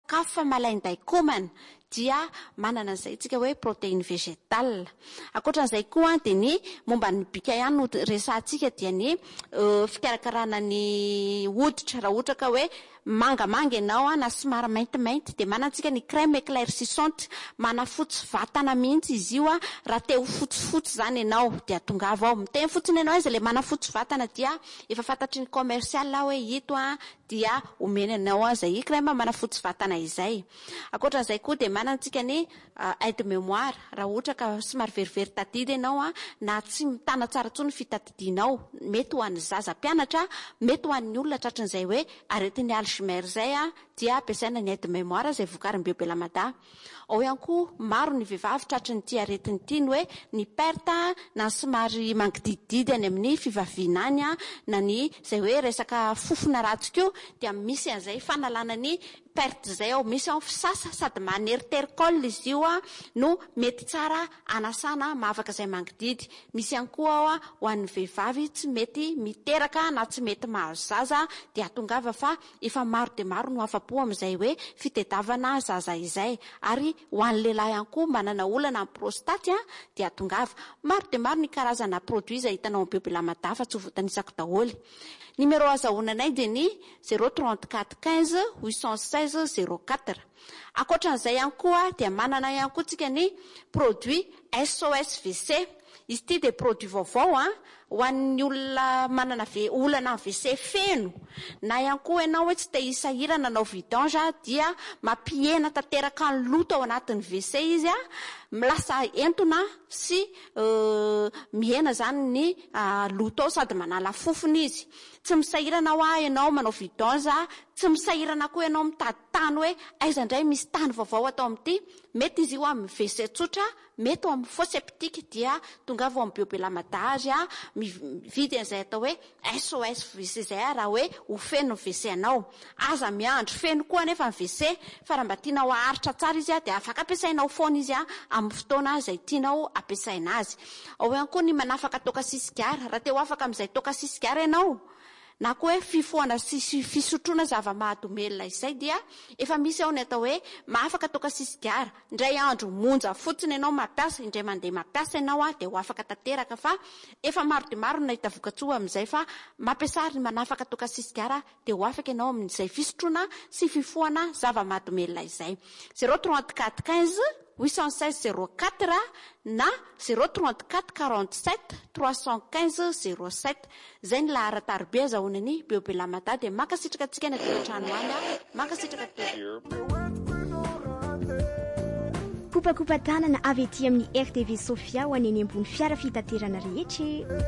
sakafo fa malainday komana dia manana an'izay tsika hoe protéine végétale. Ankoatran'izay koa dia ny momba ny bika ihany no resahantsika dia ny fikarakarana ny hoditra. Raha ohatra ka hoe mangamanga ianao na somary maintimainty dia manantsika ny crème éclaircissante, manafotsy vatana mihitsy izy io raha te ho fotsifotsy zany ianao dia tongava ao miteny fotsiny ianao izy le manafotsy vatana dia efa fantatry ny commercial hoe ito dia omena anao izay crème manafotsy vatana izay. Ankoatran'izay koa dia manantsika ny aide mémoire. Raha ohatra ka somary verivery tadidy ianao na tsy mitana tsara tsony fitadidinao, mety ho an'ny zaza mpianatra, mety ho an'ny olona tratran'izay hoe aretin'ny Alzheimer zay dia ampiasaina ny aide mémoire izay vokarin'ny Biobelamada. Ao ihany koa maro ny vehivavy tratran'ny ity aretiny ity ny hoe ny perte na somary mangidididy any amin'ny fivaviana any na ny izay hoe resaka fofona ratsy koa dia misy an'izay fanalana ny perte zay ao, misy ao fisasa sady maneritericole izy io no mety tsara anasana mahavaka izay mangididy. Misy ihany koa ao ho an'ny vehivavy tsy mety miteraka na tsy mety mahazo zaza dia tongava fa efa maro dia maro no afa-po amin'izay hoe fitediavana zaza izay. Ary ho an'ny lehilahy ihany koa manana olana amin'ny prostate dia tongava. Maro dia maro ny karazana produit izay hitanao amin'ny Biobelamada fa tsy ho voatanisako daholo. Numéro azahoananay dia ny 034 15 816 04. Ankoatran'izay ihany koa dia manana ihany koa tsika ny produit SOS WC. Izy ity dia produit vaovao ho an'ny olona manana olana WC feno na ihany koa ianao hoe tsy te hisahirana anao vidange dia mampihena tanteraka ny loto ao anatin'ny WC izy milasa entona sy mihena zany ny loto ao sady manala fofony izy. Tsy misahirana ho ianao manao vidange, tsy misahirana koa ianao mitady tany hoe aiza indray misy tany vaovao atao amin'ity. Mety izy io amin'ny WC tsotra, mety ao amin'ny fosse septique dia tonga vao amin'ny Biobelamada azy mividy an'izay atao hoe SOS WC zay raha hoe ho feno ny WC anao. Aza miandro feno koa nefa ny WC fa raha mba tianao aharitra tsara izy dia afaka ampiasainao foana izy amin'ny fotoana izay tianao ampiasaina azy. Ao ihany koa ny manafaka toaka sisigara. Raha te ho afaka amin'izay toaka sisigara ianao na koa hoe fifoana sy fisotroana zava-mahadomelina izay dia efa misy ao ny atao hoe mahafaka toaka sisigara. Indray andro monja fotsiny ianao mampiasa, indray mandeha mampiasa ianao dia ho afaka tanteraka fa efa maro dia maro nahita vokatsoa amin'izay fa mampiasa ny manafaka toaka sisigara dia ho afaka ianao amin'izay fisotroana sy fifoana zava-mahadomelina izay. 034 15 816 04 na 034 47 315 07. Zay ny lahara-tarobia azahoanany Biobelamada dia makasitraka antsika ny an-tokantrano any, makasitraka kopakopa tanana avy ety amin'ny RTV Sofia ho aneny ambony fiara fitaterana rehetra.